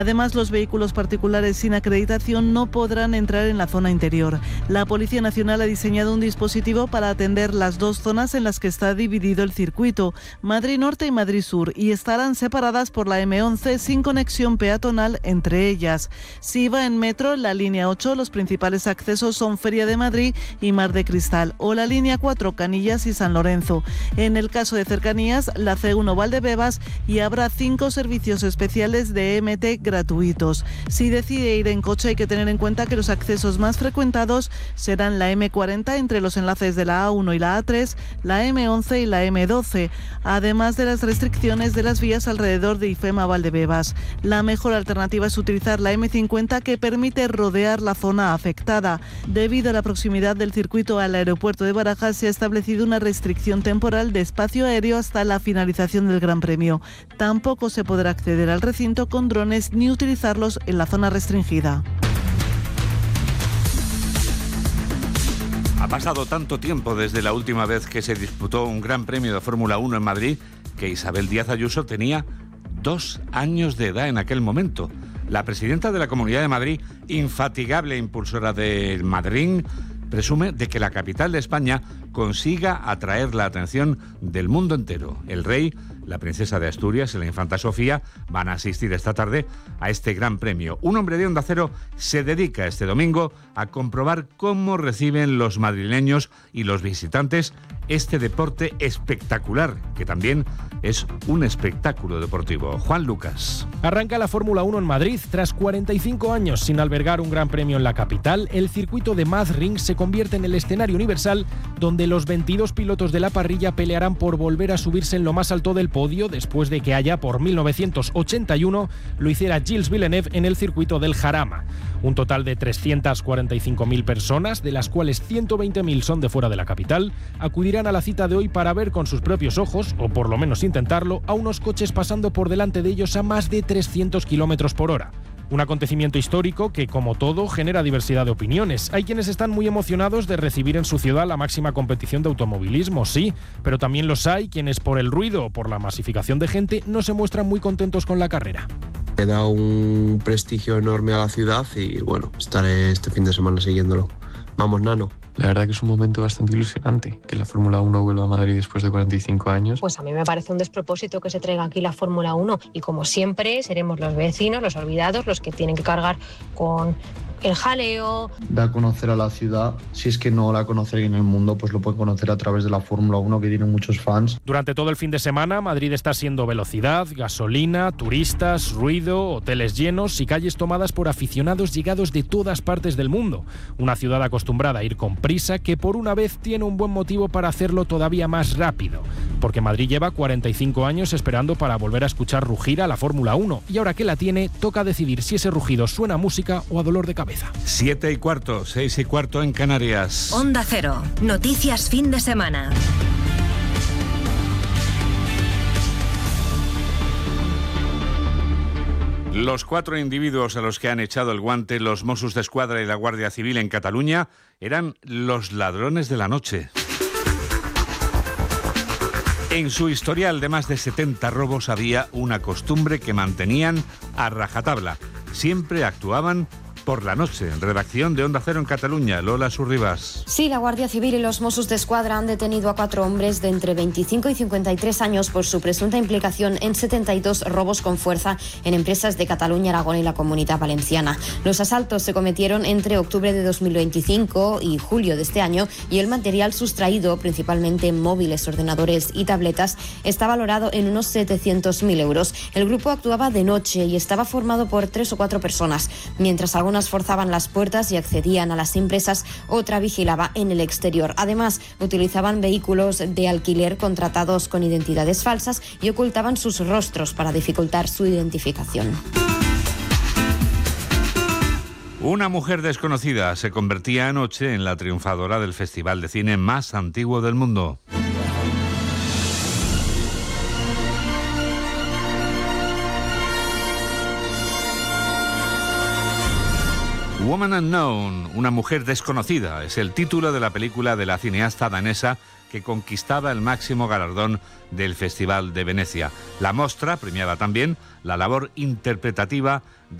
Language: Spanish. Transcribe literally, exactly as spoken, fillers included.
Además, los vehículos particulares sin acreditación no podrán entrar en la zona interior. La Policía Nacional ha diseñado un dispositivo para atender las dos zonas en las que está dividido el circuito, Madrid Norte y Madrid Sur, y estarán separadas por la eme once sin conexión peatonal entre ellas. Si va en metro, en la línea ocho, los principales accesos son Feria de Madrid y Mar de Cristal, o la línea cuatro, Canillas y San Lorenzo. En el caso de cercanías, la ce uno, Valdebebas, y habrá cinco servicios especiales de eme te gratuitos. Si decide ir en coche, hay que tener en cuenta que los accesos más frecuentados serán la eme cuarenta entre los enlaces de la a uno y la a tres, la eme once y la eme doce, además de las restricciones de las vías alrededor de IFEMA Valdebebas. La mejor alternativa es utilizar la eme cincuenta, que permite rodear la zona afectada. Debido a la proximidad del circuito al aeropuerto de Barajas, se ha establecido una restricción temporal de espacio aéreo hasta la finalización del Gran Premio. Tampoco se podrá acceder al recinto con drones ni utilizarlos en la zona restringida. Ha pasado tanto tiempo desde la última vez que se disputó un Gran Premio de Fórmula uno en Madrid que Isabel Díaz Ayuso tenía dos años de edad en aquel momento. La presidenta de la Comunidad de Madrid, infatigable impulsora del Madrid, presume de que la capital de España consiga atraer la atención del mundo entero. El rey, la princesa de Asturias y la infanta Sofía van a asistir esta tarde a este gran premio. Un hombre de Onda Cero se dedica este domingo a comprobar cómo reciben los madrileños y los visitantes este deporte espectacular, que también es un espectáculo deportivo. Juan Lucas. Arranca la Fórmula uno en Madrid. Tras cuarenta y cinco años sin albergar un gran premio en la capital, el circuito de Mazring se convierte en el escenario universal donde los veintidós pilotos de la parrilla pelearán por volver a subirse en lo más alto del podio después de que allá por mil novecientos ochenta y uno lo hiciera Gilles Villeneuve en el circuito del Jarama. Un total de trescientas cuarenta y cinco mil personas, de las cuales ciento veinte mil son de fuera de la capital, acudirán a la cita de hoy para ver con sus propios ojos, o por lo menos intentarlo, a unos coches pasando por delante de ellos a más de trescientos kilómetros por hora. Un acontecimiento histórico que, como todo, genera diversidad de opiniones. Hay quienes están muy emocionados de recibir en su ciudad la máxima competición de automovilismo, sí, pero también los hay quienes, por el ruido o por la masificación de gente, no se muestran muy contentos con la carrera. Me da un prestigio enorme a la ciudad y, bueno, estaré este fin de semana siguiéndolo. Vamos, Nano. La verdad que es un momento bastante ilusionante que la Fórmula uno vuelva a Madrid después de cuarenta y cinco años. Pues a mí me parece un despropósito que se traiga aquí la Fórmula uno y, como siempre, seremos los vecinos, los olvidados, los que tienen que cargar con el jaleo. Da a conocer a la ciudad, si es que no la conoce alguien en el mundo, pues lo puede conocer a través de la Fórmula uno, que tiene muchos fans. Durante todo el fin de semana, Madrid está siendo velocidad, gasolina, turistas, ruido, hoteles llenos y calles tomadas por aficionados llegados de todas partes del mundo. Una ciudad acostumbrada a ir con prisa que por una vez tiene un buen motivo para hacerlo todavía más rápido. Porque Madrid lleva cuarenta y cinco años esperando para volver a escuchar rugir a la Fórmula uno y ahora que la tiene, toca decidir si ese rugido suena a música o a dolor de cabeza. Siete y cuarto, seis y cuarto en Canarias. Onda Cero, noticias fin de semana. Los cuatro individuos a los que han echado el guante los Mossos d'Esquadra y la Guardia Civil en Cataluña eran los ladrones de la noche. En su historial de más de setenta robos había una costumbre que mantenían a rajatabla. Siempre actuaban por la noche. Redacción de Onda Cero en Cataluña, Lola Surribas. Sí, la Guardia Civil y los Mossos d'Esquadra han detenido a cuatro hombres de entre veinticinco y cincuenta y tres años por su presunta implicación en setenta y dos robos con fuerza en empresas de Cataluña, Aragón y la Comunidad Valenciana. Los asaltos se cometieron entre octubre de dos mil veinticinco y julio de este año y el material sustraído, principalmente móviles, ordenadores y tabletas, está valorado en unos setecientos mil euros. El grupo actuaba de noche y estaba formado por tres o cuatro personas. Mientras algunos Unas forzaban las puertas y accedían a las empresas, otra vigilaba en el exterior. Además, utilizaban vehículos de alquiler contratados con identidades falsas y ocultaban sus rostros para dificultar su identificación. Una mujer desconocida se convertía anoche en la triunfadora del festival de cine más antiguo del mundo. Woman Unknown, una mujer desconocida, es el título de la película de la cineasta danesa que conquistaba el máximo galardón del Festival de Venecia. La mostra premiaba también la labor interpretativa de